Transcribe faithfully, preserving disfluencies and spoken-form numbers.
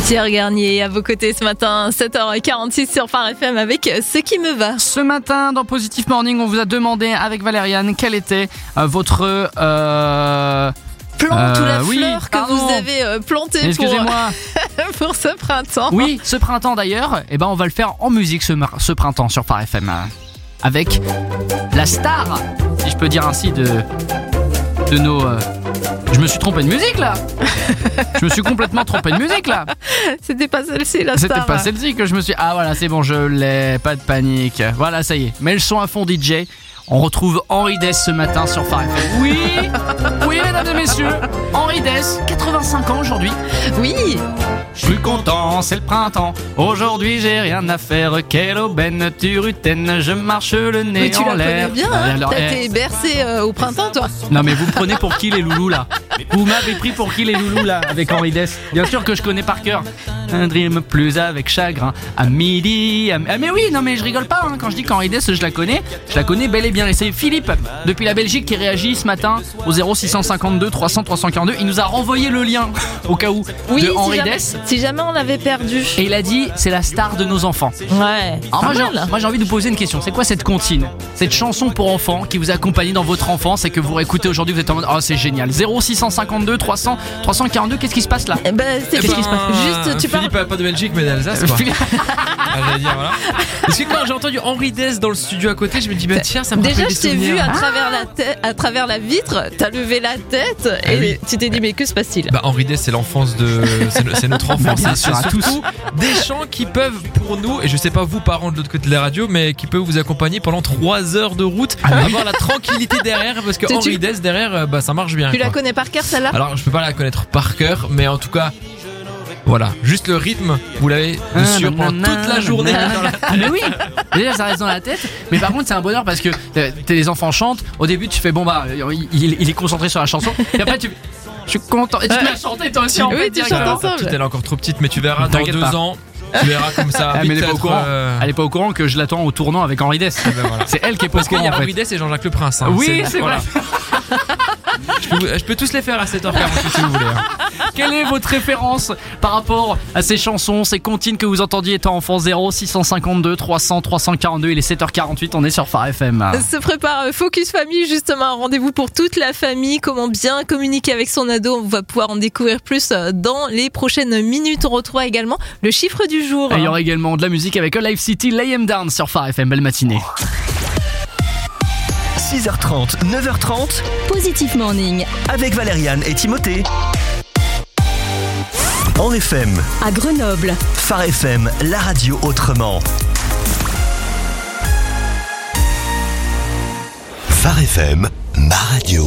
Pierre Garnier à vos côtés ce matin, sept heures quarante-six sur Phare F M avec Ce qui me va. Ce matin, dans Positive Morning, on vous a demandé avec Valériane quel était euh, votre... Euh... plante euh, ou la oui, fleur que pardon. vous avez euh, plantée pour, Excusez-moi. pour ce printemps. Oui, ce printemps d'ailleurs, eh ben on va le faire en musique ce, mar- ce printemps sur Phare F M. Avec la star, si je peux dire ainsi, de, de nos... Euh... Je me suis trompé de musique là. Je me suis complètement trompé de musique là. C'était pas celle-ci la star. C'était pas celle-ci que je me suis... Ah voilà, c'est bon, je l'ai, pas de panique. Voilà, ça y est, mets le son à fond D J. On retrouve Henri Dess ce matin sur Phare F M. Oui, oui mesdames et messieurs, Henri Dess, quatre-vingt-cinq ans aujourd'hui. Oui. Je suis content, c'est le printemps. Aujourd'hui j'ai rien à faire. Quelle aubaine turutaine, je marche le nez Mais tu en la l'air. connais bien, Ah, hein. alors, T'as eh, été bercé euh, au printemps toi. Non mais vous me prenez pour qui les loulous là? Vous m'avez pris pour qui les loulous là avec Henri Dess? Bien sûr que je connais par cœur. Un dream plus avec chagrin à midi. À... Ah mais oui, non mais je rigole pas hein. Quand je dis qu'Henri Dess je la connais, je la connais bel et bien. Et c'est Philippe depuis la Belgique qui réagit ce matin au zéro six cent cinquante-deux trois cents trois cent quarante-deux. Il nous a renvoyé le lien au cas où Oui, de si Henri jamais, Dess. si jamais on l'avait perdu. Et il a dit c'est la star de nos enfants. Ouais. Alors moi pas j'ai, mal. moi j'ai envie de vous poser une question. C'est quoi cette comptine? Cette chanson pour enfants qui vous accompagne dans votre enfance et que vous réécoutez aujourd'hui, vous êtes en mode oh c'est génial. zéro six cent cinquante-deux trois cents trois cent quarante-deux, qu'est-ce qui se passe là? Eh ben, c'est Qu'est-ce qui se passe? Juste tu parles. Philippe, pas de Belgique mais d'Alsace quoi. Philippe- Ah, j'allais dire, voilà. Parce que quand j'ai entendu Henri Dess dans le studio à côté, je me dis bah tiens, ça me Déjà, rappelle je des t'ai vu souvenirs. à travers la tête, à travers la vitre. T'as levé la tête et Ah oui. tu t'es dit mais que se passe-t-il? Bah Henri Dess c'est l'enfance de c'est, le- c'est notre enfance, bien c'est sûr, à surtout des chants qui peuvent pour nous, et je sais pas vous parents de l'autre côté de la radio, mais qui peuvent vous accompagner pendant trois heures de route, avoir la tranquillité derrière, parce que Tu- tu- Henri Dess derrière euh, bah ça marche bien Tu la quoi. connais par cœur celle-là? Alors je peux pas la connaître par cœur, mais en tout cas voilà, juste le rythme, vous l'avez Ah, sûr pendant toute la journée. dans la- Ah mais oui, déjà ça reste dans la tête. Mais par contre c'est un bonheur parce que euh, t'es- les enfants chantent. Au début tu fais bon bah il, il- il est concentré sur la chanson. Et après tu, je suis content. Et tu te mets à chanter toi aussi en Oui, fait. tu directement. chantes ensemble. Toute elle est encore trop petite, mais tu verras dans T'inquiète deux pas. ans, tu verras comme ça. Ah, mais vite elle est pas au être, courant. euh, Elle est pas au courant que je l'attends au tournant avec Henri Dess. ben voilà. C'est elle qui est pas au Parce qu'il courant y a en fait. Henri Dess et Jean-Jacques Le Prince. hein. Oui c'est voilà. vrai. Je peux, je peux tous les faire à sept heures quarante-huit si vous voulez. hein. Quelle est votre référence par rapport à ces chansons, ces comptines que vous entendiez étant enfant? Zéro six cent cinquante-deux trois cents trois cent quarante-deux. Il est sept heures quarante-huit, on est sur Phare F M. Se prépare euh, Focus Famille, justement, un rendez-vous pour toute la famille. Comment bien communiquer avec son ado? On va pouvoir en découvrir plus euh, dans les prochaines minutes. On retrouvera également le chiffre du jour. Et il y aura également de la musique avec Live City, Lay 'em Down sur Phare F M. Belle matinée. six heures trente, neuf heures trente, Positive Morning. avec Valériane et Timothée. En F M, À Grenoble. Phare F M, la radio autrement. Phare F M, ma radio.